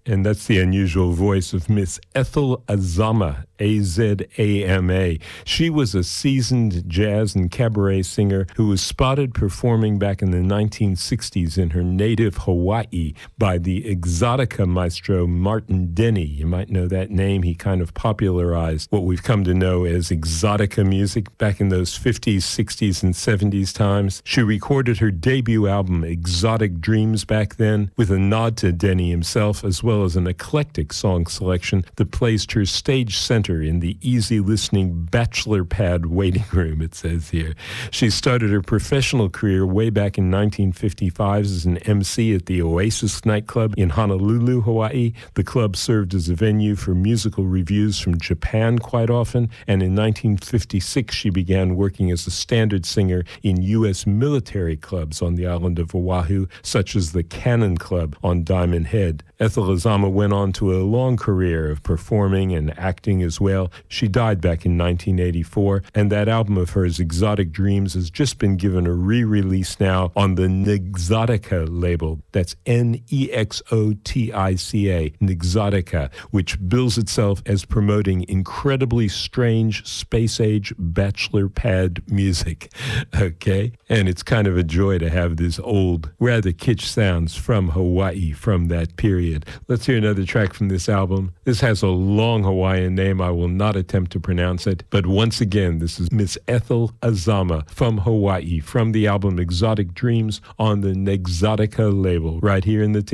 And that's the unusual voice of Miss Ethel Azama, A-Z-A-M-A. She was a seasoned jazz and cabaret singer who was spotted performing back in the 1960s in her native Hawaii by the exotica maestro Martin Denny. You might know that name. He kind of popularized what we've come to know as exotica music back in those 50s, 60s, and 70s times. She recorded her debut album, Exotic Dreams, back then, with a nod to Denny himself, as well as an eclectic song selection that placed her stage center in the easy-listening bachelor pad waiting room, it says here. She started her professional career way back in 1955 as an MC at the Oasis nightclub in Honolulu, Hawaii. The club served as a venue for musical reviews from Japan quite often, and in 1956 she began working as a standard singer in U.S. military clubs on the island of Oahu, such as the Cannon Club on Diamond Head. Ethel Azama went on to a long career of performing and acting as well. She died back in 1984, and that album of hers, Exotic Dreams, has just been given a re-release now on the Nexotica label. That's N-E-X-O-T-I-C-A, Nexotica, which bills itself as promoting incredibly strange space-age bachelor pad music. Okay? And it's kind of a joy to have this old, rather kitsch sounds from Hawaii from that period. Let's hear another track from this album. This has a long Hawaiian name. I will not attempt to pronounce it. But once again, this is Miss Ethel Azama from Hawaii from the album Exotic Dreams on the Nexotica label right here in the